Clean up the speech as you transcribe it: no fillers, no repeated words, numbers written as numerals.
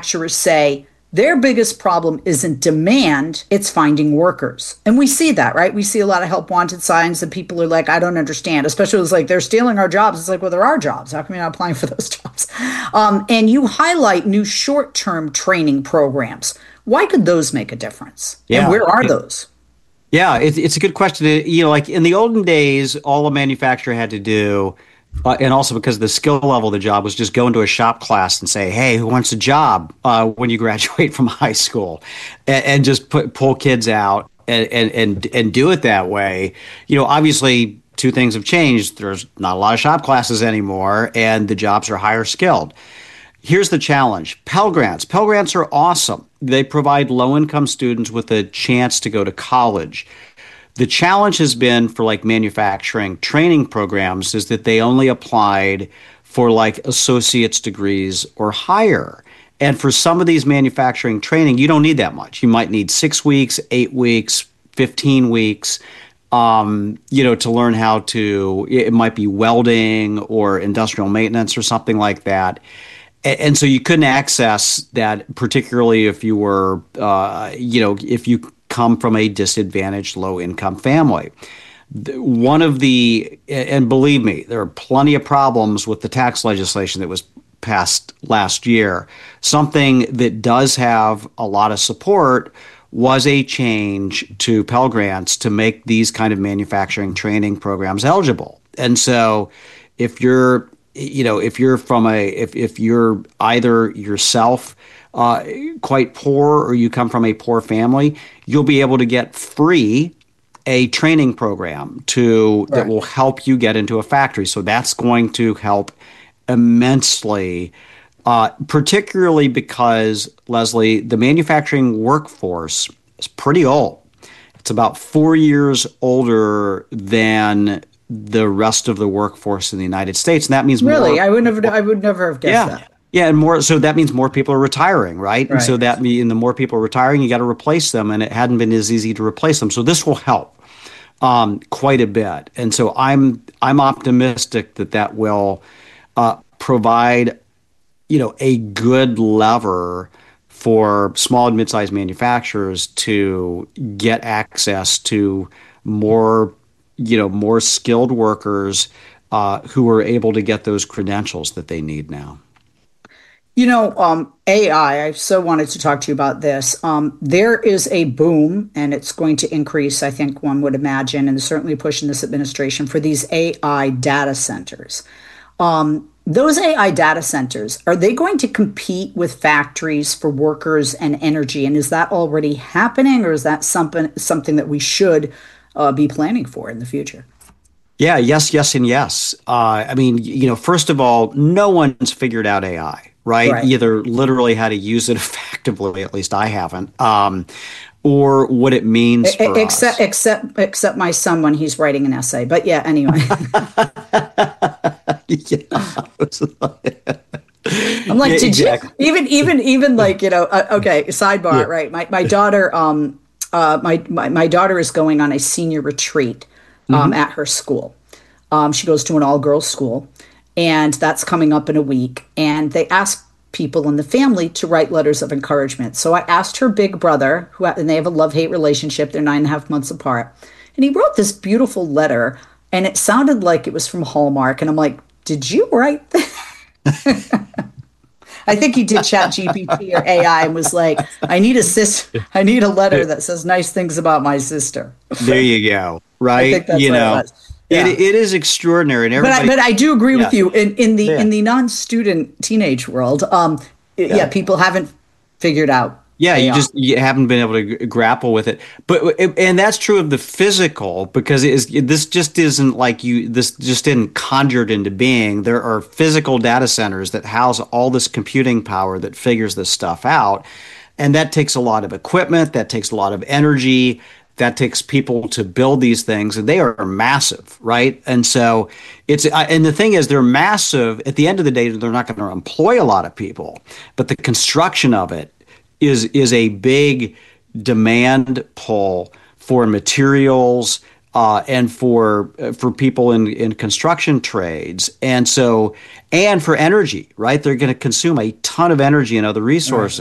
manufacturers say their biggest problem isn't demand, it's finding workers. And we see that, right? We see a lot of help wanted signs and people are like, I don't understand, especially when it's like they're stealing our jobs. It's like, well, there are jobs. How come you're not applying for those jobs? And you highlight new short-term training programs. Why could those make a difference? Yeah. And where are those? Yeah, it's a good question. Like in the olden days, all a manufacturer had to do, and also because of the skill level of the job, was just go into a shop class and say, "Hey, who wants a job when you graduate from high school?" And just pull kids out and do it that way. Obviously, two things have changed. There's not a lot of shop classes anymore, and the jobs are higher skilled. Here's the challenge. Pell Grants. Pell Grants are awesome. They provide low-income students with a chance to go to college. The challenge has been for like manufacturing training programs is that they only applied for like associate's degrees or higher. And for some of these manufacturing training, you don't need that much. You might need 6 weeks, 8 weeks, 15 weeks, to learn how to, it might be welding or industrial maintenance or something like that. And so you couldn't access that, particularly if you were, if you come from a disadvantaged low-income family. And believe me, there are plenty of problems with the tax legislation that was passed last year. Something that does have a lot of support was a change to Pell Grants to make these kind of manufacturing training programs eligible. And so if you're either yourself quite poor or you come from a poor family, you'll be able to get free a training program that will help you get into a factory. So that's going to help immensely, particularly because, Leslie, the manufacturing workforce is pretty old. It's about 4 years older than the rest of the workforce in the United States, and that means really, I would never have guessed that. Yeah, and so that means more people are retiring, right? And so that means the more people are retiring, you got to replace them, and it hadn't been as easy to replace them. So this will help quite a bit, and so I'm optimistic that will provide a good lever for small and mid-sized manufacturers to get access to more skilled workers who are able to get those credentials that they need now. AI, I so wanted to talk to you about this. There is a boom, and it's going to increase, I think one would imagine, and certainly pushing this administration for these AI data centers. Those AI data centers, are they going to compete with factories for workers and energy? And is that already happening, or is that something that we should be planning for in the future? Yeah, yes, and yes. First of all, no one's figured out AI, right? Either literally how to use it effectively, at least I haven't, or what it means for us. Except my son when he's writing an essay. But yeah, anyway. I'm like, did exactly. you even like, okay, sidebar, right? My daughter, my daughter is going on a senior retreat at her school. She goes to an all-girls school, and that's coming up in a week. And they ask people in the family to write letters of encouragement. So I asked her big brother, and they have a love-hate relationship. They're 9.5 months apart. And he wrote this beautiful letter, and it sounded like it was from Hallmark. And I'm like, did you write that? I think he did ChatGPT or AI and was like, I need a letter that says nice things about my sister. There you go. Right. I think that's what it was. Yeah. It is extraordinary, and everybody. But I do agree with you in the non-student teenage world. People haven't figured out. Yeah, you haven't been able to grapple with it. And that's true of the physical, because this just isn't conjured into being. There are physical data centers that house all this computing power that figures this stuff out, and that takes a lot of equipment. That takes a lot of energy. That takes people to build these things, and they are massive, right? And so and the thing is, they're massive. At the end of the day, they're not going to employ a lot of people, but the construction of it is a big demand pull for materials, and for people in construction trades, and for energy, right? They're going to consume a ton of energy and other resources.